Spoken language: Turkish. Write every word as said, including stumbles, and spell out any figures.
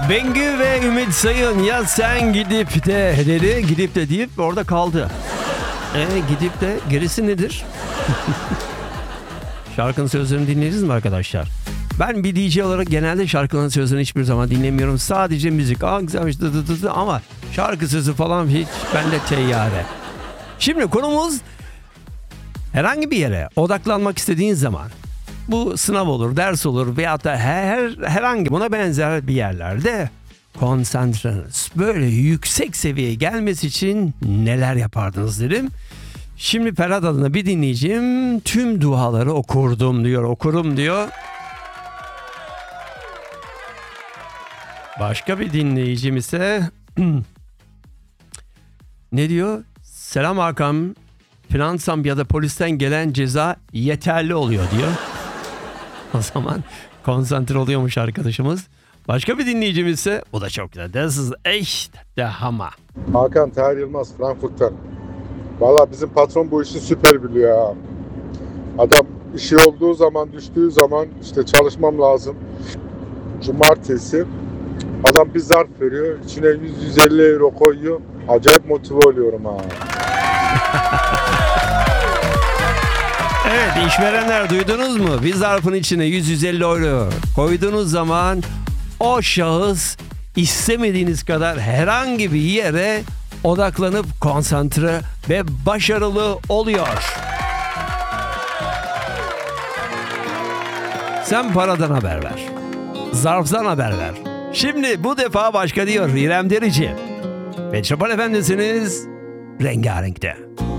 Bengü ve Ümit Sayın ya sen gidip de dedi, gidip de deyip orada kaldı. E gidip de gerisi nedir? Şarkının sözlerini dinlediniz mi arkadaşlar? Ben bir D J olarak genelde şarkıların sözlerini hiçbir zaman dinlemiyorum. Sadece müzik. Aa güzelmiş dı dı dı dı. Ama şarkı sözü falan hiç bende teyyare. Şimdi konumuz herhangi bir yere odaklanmak istediğin zaman, bu sınav olur, ders olur veyahut da her, herhangi buna benzer bir yerlerde konsantranız böyle yüksek seviyeye gelmesi için neler yapardınız dedim. Şimdi Ferhat adına bir dinleyeceğim. Tüm duaları okurdum diyor, okurum diyor. Başka bir dinleyicim ise ne diyor? Selam Hakan, finansam ya da polisten gelen ceza yeterli oluyor diyor. O zaman konsantre oluyormuş arkadaşımız. Başka bir dinleyicimiz ise bu da çok güzel. This is echt der Hammer. Hakan Tahir Yılmaz Frankfurt'tan. Valla bizim patron bu işi süper biliyor ha. Adam işi olduğu zaman, düştüğü zaman işte çalışmam lazım. Cumartesi adam bir zarf veriyor. İçine yüz yüz elli euro koyuyor. Acayip motive oluyorum ha. Evet işverenler duydunuz mu? Bir zarfın içine yüz yüz elli euro koyduğunuz zaman o şahıs istemediğiniz kadar herhangi bir yere odaklanıp konsantre ve başarılı oluyor. Sen paradan haber ver. Zarftan haber ver. Şimdi bu defa başka diyor İrem Derici. Metropol Efendisi'niz Rengarenk'te.